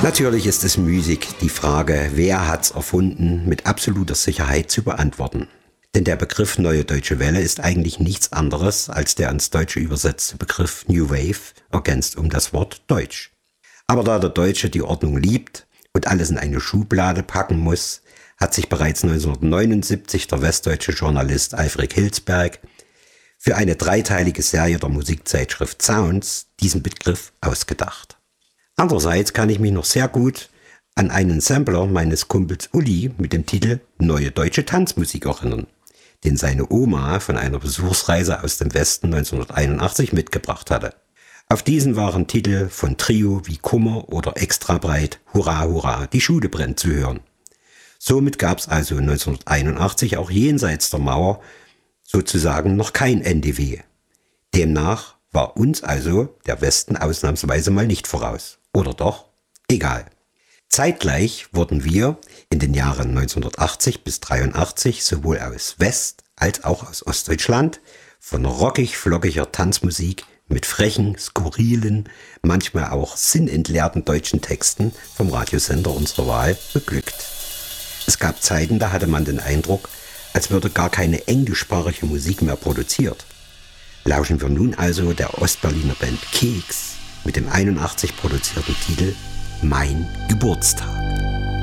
Natürlich ist es müßig, die Frage, wer hat's erfunden, mit absoluter Sicherheit zu beantworten. Denn der Begriff Neue Deutsche Welle ist eigentlich nichts anderes als der ins Deutsche übersetzte Begriff New Wave, ergänzt um das Wort Deutsch. Aber da der Deutsche die Ordnung liebt und alles in eine Schublade packen muss, hat sich bereits 1979 der westdeutsche Journalist Alfred Hilsberg für eine dreiteilige Serie der Musikzeitschrift Sounds diesen Begriff ausgedacht. Andererseits kann ich mich noch sehr gut an einen Sampler meines Kumpels Uli mit dem Titel Neue Deutsche Tanzmusik erinnern, den seine Oma von einer Besuchsreise aus dem Westen 1981 mitgebracht hatte. Auf diesen waren Titel von Trio wie Kummer oder Extra breit, Hurra, Hurra, die Schule brennt zu hören. Somit gab es also 1981 auch jenseits der Mauer sozusagen noch kein NDW. Demnach war uns also der Westen ausnahmsweise mal nicht voraus. Oder doch? Egal. Zeitgleich wurden wir in den Jahren 1980 bis 83 sowohl aus West- als auch aus Ostdeutschland von rockig-flockiger Tanzmusik mit frechen, skurrilen, manchmal auch sinnentleerten deutschen Texten vom Radiosender unserer Wahl beglückt. Es gab Zeiten, da hatte man den Eindruck, als würde gar keine englischsprachige Musik mehr produziert. Lauschen wir nun also der Ostberliner Band Keks mit dem 81 produzierten Titel Mein Geburtstag.